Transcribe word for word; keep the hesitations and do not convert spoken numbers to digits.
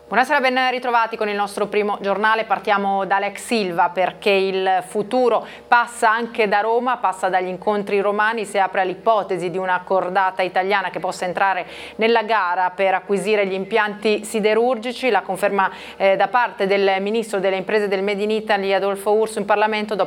Buonasera, ben ritrovati con il nostro primo giornale. Partiamo da Alex Silva perché il futuro passa anche da Roma, passa dagli incontri romani. Si apre l'ipotesi di una cordata italiana che possa entrare nella gara per acquisire gli impianti siderurgici. La conferma eh, da parte del ministro delle imprese del Made in Italy Adolfo Urso in Parlamento dopo